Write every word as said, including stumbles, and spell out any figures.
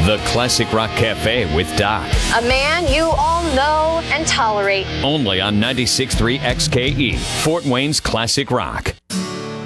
The Classic Rock Cafe with Doc. A man you all know and tolerate. Only on ninety-six point three X K E, Fort Wayne's Classic Rock.